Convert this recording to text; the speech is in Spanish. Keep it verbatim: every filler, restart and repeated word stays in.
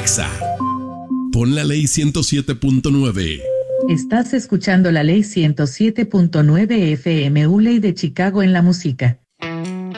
Exa. Pon la ley ciento siete punto nueve. Estás escuchando la ley ciento siete punto nueve F M, U Ley de Chicago en la música.